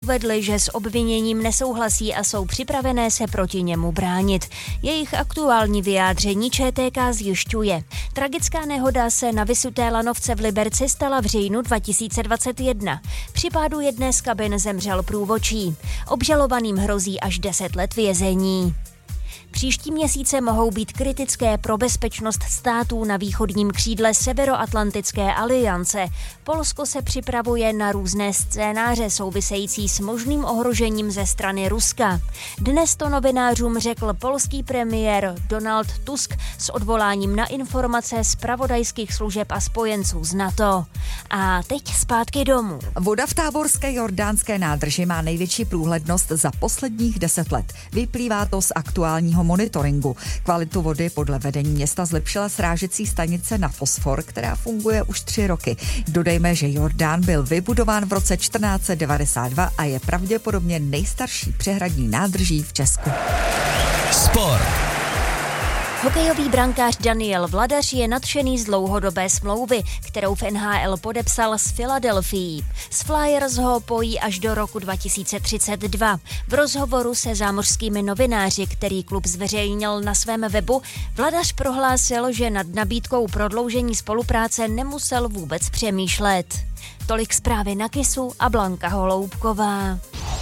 uvedly, že s obviněním nesouhlasí a jsou připravené se proti němu bránit. Jejich aktuální vyjádření ČTK zjišťuje. Tragická nehoda se na Vysuté lanovce v Liberci stala v říjnu 2021. Při pádu jedné z kabin zemřel průvodčí. Obžalovaným hrozí až 10 let vězení. Příští měsíce mohou být kritické pro bezpečnost států na východním křídle Severoatlantické aliance. Polsko se připravuje na různé scénáře související s možným ohrožením ze strany Ruska. Dnes to novinářům řekl polský premiér Donald Tusk s odvoláním na informace z zpravodajských služeb a spojenců z NATO. A teď zpátky domů. Voda v táborské jordánské nádrži má největší průhlednost za posledních 10 let. Vyplývá to z aktuálního monitoringu. Kvalitu vody podle vedení města zlepšila srážecí stanice na fosfor, která funguje už 3 roky. Dodejme, že Jordán byl vybudován v roce 1492 a je pravděpodobně nejstarší přehradní nádrží v Česku. Sport. Hokejový brankář Daniel Vladař je nadšený z dlouhodobé smlouvy, kterou v NHL podepsal s Filadelfií. S Flyers ho pojí až do roku 2032. V rozhovoru se zámořskými novináři, který klub zveřejnil na svém webu, Vladař prohlásil, že nad nabídkou prodloužení spolupráce nemusel vůbec přemýšlet. Tolik zprávy na Kisu a Blanka Holoubková.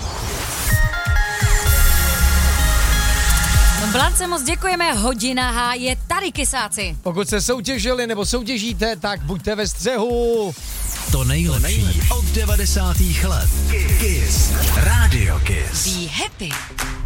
Blance, moc děkujeme, hodina H je tady, Kisáci. Pokud se soutěžili nebo soutěžíte, tak buďte ve střehu. To nejlepší od 90. let. Kiss. Radio Kiss. Be happy.